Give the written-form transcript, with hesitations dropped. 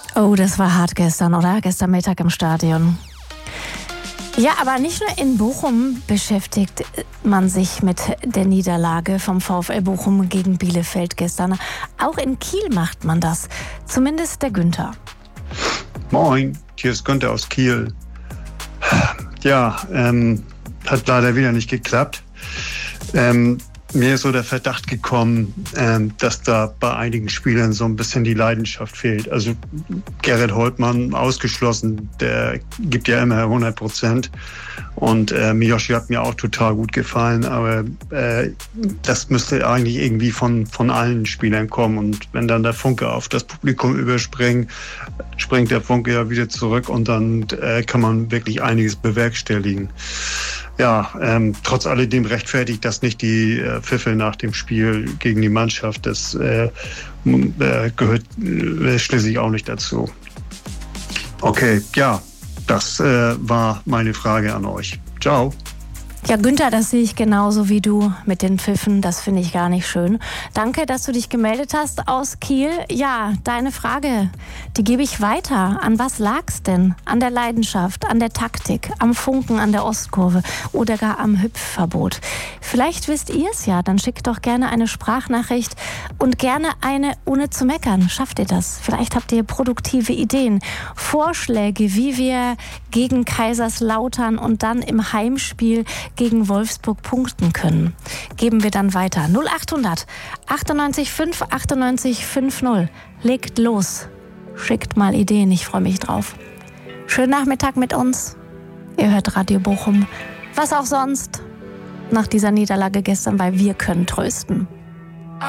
Oh, das war hart gestern, oder? Gestern Mittag im Stadion. Ja, aber nicht nur in Bochum beschäftigt man sich mit der Niederlage vom VfL Bochum gegen Bielefeld gestern. Auch in Kiel macht man das. Zumindest der Günther. Moin, hier ist Günther aus Kiel. Ja, hat leider wieder nicht geklappt. Mir ist so der Verdacht gekommen, dass da bei einigen Spielern so ein bisschen die Leidenschaft fehlt. Also Gerrit Holtmann ausgeschlossen, der gibt ja immer 100%. Und Miyoshi hat mir auch total gut gefallen, aber das müsste eigentlich irgendwie von allen Spielern kommen. Und wenn dann der Funke auf das Publikum überspringt, springt der Funke ja wieder zurück und dann kann man wirklich einiges bewerkstelligen. Ja, trotz alledem rechtfertigt das nicht die Pfiffe nach dem Spiel gegen die Mannschaft. Das gehört schließlich auch nicht dazu. Okay, ja, das war meine Frage an euch. Ciao. Ja, Günther, das sehe ich genauso wie du mit den Pfiffen. Das finde ich gar nicht schön. Danke, dass du dich gemeldet hast aus Kiel. Ja, deine Frage, die gebe ich weiter. An was lag's denn? An der Leidenschaft, an der Taktik, am Funken an der Ostkurve oder gar am Hüpfverbot? Vielleicht wisst ihr es ja. Dann schickt doch gerne eine Sprachnachricht und gerne eine ohne zu meckern. Schafft ihr das? Vielleicht habt ihr produktive Ideen, Vorschläge, wie wir gegen Kaiserslautern und dann im Heimspiel gegen Wolfsburg punkten können. Geben wir dann weiter. 0800 98 5 98 50. Legt los. Schickt mal Ideen. Ich freue mich drauf. Schönen Nachmittag mit uns. Ihr hört Radio Bochum. Was auch sonst nach dieser Niederlage gestern, weil wir können trösten.